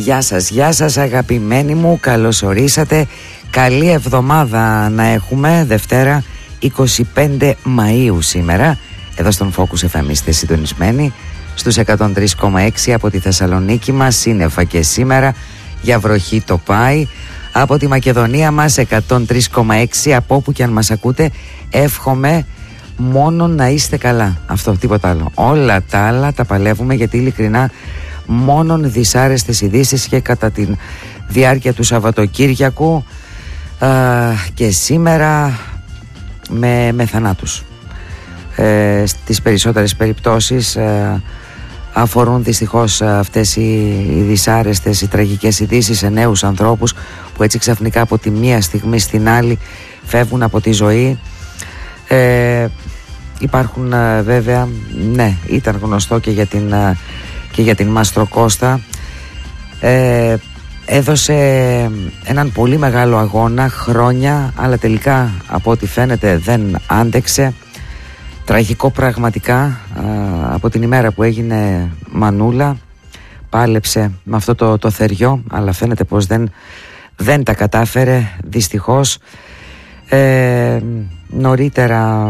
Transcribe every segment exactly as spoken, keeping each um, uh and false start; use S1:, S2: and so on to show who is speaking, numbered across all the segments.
S1: Γεια σας, γεια σας αγαπημένοι μου, καλώς ορίσατε. Καλή εβδομάδα να έχουμε. Δευτέρα είκοσι πέντε Μαΐου σήμερα. Εδώ στον Focus εφ εμ είστε συντονισμένοι στους εκατόν τρία κόμμα έξι από τη Θεσσαλονίκη μας. Σύννεφα και σήμερα, για βροχή το πάει. Από τη Μακεδονία μας εκατόν τρία κόμμα έξι. Από όπου και αν μας ακούτε, εύχομαι μόνο να είστε καλά. Αυτό, τίποτα άλλο. Όλα τα άλλα τα παλεύουμε, γιατί ειλικρινά μόνον δυσάρεστες ειδήσεις και κατά τη διάρκεια του Σαββατοκύριακου α, και σήμερα με, με θανάτους. Ε, στις περισσότερες περιπτώσεις ε, αφορούν δυστυχώς αυτές οι, οι δυσάρεστες, οι τραγικές ειδήσεις σε νέους ανθρώπους που έτσι ξαφνικά από τη μία στιγμή στην άλλη φεύγουν από τη ζωή. Ε, υπάρχουν ε, βέβαια, ναι, ήταν γνωστό και για την, ε, και για την Μάστρο Κώστα. Ε, έδωσε έναν πολύ μεγάλο αγώνα χρόνια, αλλά τελικά από ό,τι φαίνεται δεν άντεξε. Τραγικό πραγματικά. Α, από την ημέρα που έγινε μανούλα πάλεψε με αυτό το, το θεριό, αλλά φαίνεται πως δεν, δεν τα κατάφερε δυστυχώς. ε, Νωρίτερα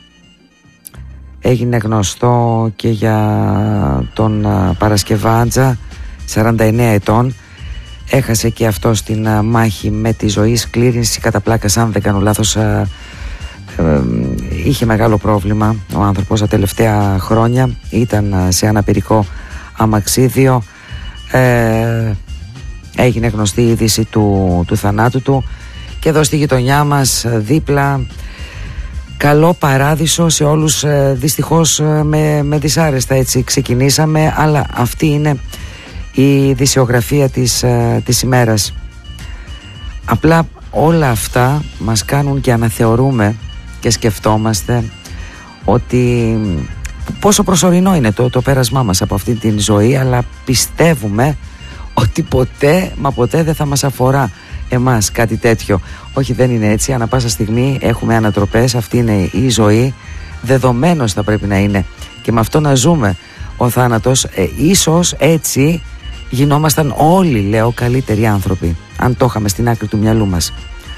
S1: έγινε γνωστό και για τον α, Παρασκευάντζα, σαράντα εννέα ετών. Έχασε και αυτό στην α, μάχη με τη ζωή. Σκλήρινση κατά πλάκας, αν δεν κάνω λάθος. α, Ε, είχε μεγάλο πρόβλημα ο άνθρωπος τα τελευταία χρόνια. Ήταν σε αναπηρικό αμαξίδιο. ε, Έγινε γνωστή η είδηση του, του θανάτου του. Και εδώ στη γειτονιά μας δίπλα, καλό παράδεισο σε όλους. ε, Δυστυχώς ε, με, με δυσάρεστα έτσι ξεκινήσαμε, αλλά αυτή είναι η ειδησιογραφία της, ε, της ημέρας. Απλά όλα αυτά μας κάνουν και αναθεωρούμε και σκεφτόμαστε ότι πόσο προσωρινό είναι το, το πέρασμά μας από αυτή την ζωή, αλλά πιστεύουμε ότι ποτέ μα ποτέ δεν θα μας αφορά εμάς κάτι τέτοιο. Όχι, δεν είναι έτσι. Ανά πάσα στιγμή έχουμε ανατροπές. Αυτή είναι η ζωή. Δεδομένως θα πρέπει να είναι και με αυτό να ζούμε ο θάνατος. ε, Ίσως έτσι γινόμασταν όλοι, λέω, καλύτεροι άνθρωποι, αν το είχαμε στην άκρη του μυαλού μας.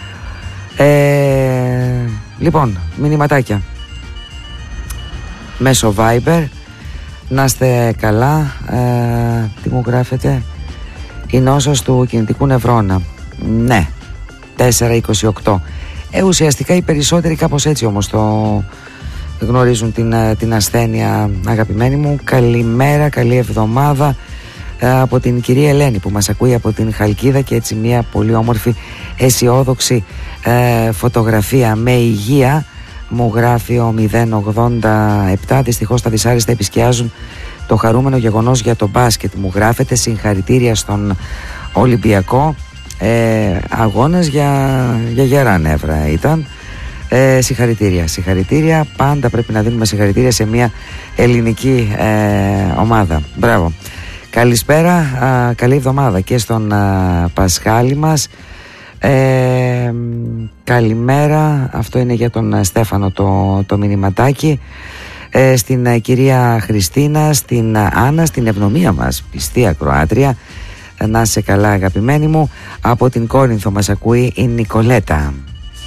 S1: Ε, λοιπόν, μηνυματάκια μέσω Viber. Να είστε καλά. ε, Τι μου γράφετε? Η νόσος του κινητικού νευρώνα. Ναι, τέσσερα είκοσι οκτώ. ε, Ουσιαστικά οι περισσότεροι κάπως έτσι όμως το γνωρίζουν την, την ασθένεια, αγαπημένοι μου. Καλημέρα, καλή εβδομάδα από την κυρία Ελένη που μας ακούει από την Χαλκίδα, και έτσι μια πολύ όμορφη αισιόδοξη ε, φωτογραφία με υγεία μου γράφει ο μηδέν ογδόντα επτά. Δυστυχώς τα δυσάρεστα επισκιάζουν το χαρούμενο γεγονός για το μπάσκετ, μου γράφεται. Συγχαρητήρια στον Ολυμπιακό. ε, Αγώνας για, για γερά νεύρα ήταν. ε, Συγχαρητήρια, συγχαρητήρια. Πάντα πρέπει να δίνουμε συγχαρητήρια σε μια ελληνική ε, ομάδα. Μπράβο. Καλησπέρα, α, καλή εβδομάδα και στον α, Πασχάλη μας. ε, Καλημέρα. Αυτό είναι για τον α, Στέφανο το, το μηνυματάκι. ε, Στην α, κυρία Χριστίνα, στην α, Άννα, στην ευνομία μας πιστή ακροάτρια. ε, Να είσαι καλά, αγαπημένη μου. Από την Κόρινθο μας ακούει η Νικολέτα.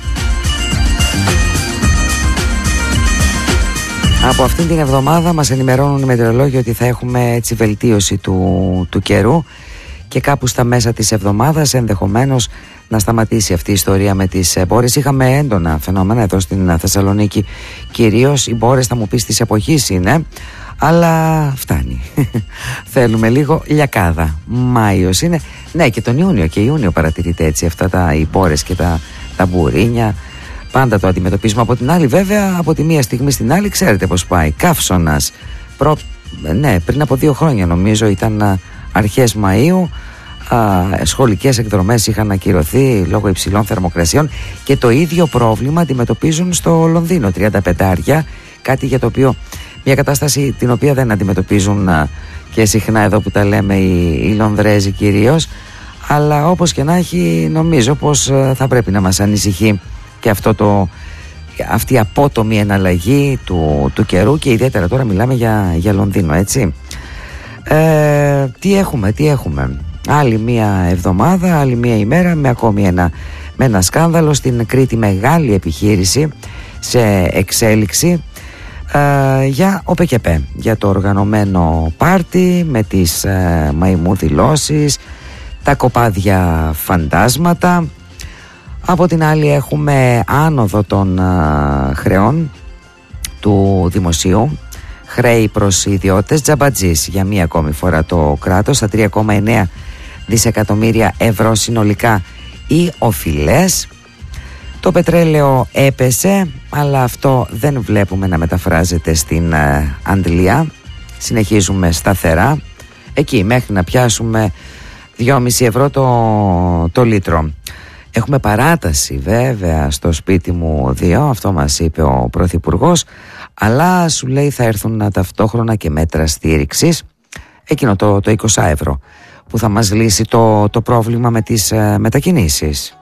S1: Από αυτήν την εβδομάδα μας ενημερώνουν οι μετεωρολόγοι ότι θα έχουμε έτσι βελτίωση του, του καιρού, και κάπου στα μέσα της εβδομάδας ενδεχομένως να σταματήσει αυτή η ιστορία με τις μπόρες. Είχαμε έντονα φαινόμενα εδώ στην Θεσσαλονίκη, κυρίως οι μπόρες, θα μου πεις, της εποχής είναι, αλλά φτάνει. Θέλουμε λίγο λιακάδα. Μάιος είναι. Ναι, και τον Ιούνιο και Ιούνιο παρατηρείται έτσι αυτά τα, οι μπόρες και τα, τα μπουρίνια. Πάντα το αντιμετωπίζουμε. Από την άλλη, βέβαια, από τη μία στιγμή στην άλλη, ξέρετε πώς πάει. Καύσωνας. Προ... Ναι, πριν από δύο χρόνια νομίζω ήταν αρχές Μαΐου. Α, σχολικές εκδρομές είχαν ακυρωθεί λόγω υψηλών θερμοκρασιών, και το ίδιο πρόβλημα αντιμετωπίζουν στο Λονδίνο. τριάντα πέντε άρια, κάτι για το οποίο, μια κατάσταση την οποία δεν αντιμετωπίζουν α, και συχνά εδώ που τα λέμε οι, οι Λονδρέζοι κυρίως. Αλλά όπως και να έχει, νομίζω πως α, θα πρέπει να μας ανησυχεί και αυτό το, αυτή η απότομη εναλλαγή του, του καιρού, και ιδιαίτερα τώρα μιλάμε για, για Λονδίνο, έτσι. Ε, τι έχουμε, τι έχουμε. Άλλη μία εβδομάδα, άλλη μία ημέρα με ακόμη ένα, με ένα σκάνδαλο. Στην Κρήτη μεγάλη επιχείρηση σε εξέλιξη ε, για ΟΠΕΚΕΠΕ, για το οργανωμένο πάρτι με τις ε, μαϊμού δηλώσεις, τα κοπάδια φαντάσματα. Από την άλλη έχουμε άνοδο των ε, χρεών του δημοσίου, χρέη προς ιδιώτες, τζαμπατζής για μία ακόμη φορά το κράτος, στα τρία κόμμα εννέα δισεκατομμύρια ευρώ συνολικά οι οφειλές. Το πετρέλαιο έπεσε, αλλά αυτό δεν βλέπουμε να μεταφράζεται στην ε, Αντλία. Συνεχίζουμε σταθερά εκεί μέχρι να πιάσουμε δυόμισι ευρώ το, το λίτρο. Έχουμε παράταση βέβαια στο σπίτι μου δύο, αυτό μας είπε ο Πρωθυπουργός, αλλά σου λέει θα έρθουν ταυτόχρονα και μέτρα στήριξης, εκείνο το, το είκοσι ευρώ που θα μας λύσει το, το πρόβλημα με τις ε, μετακινήσεις.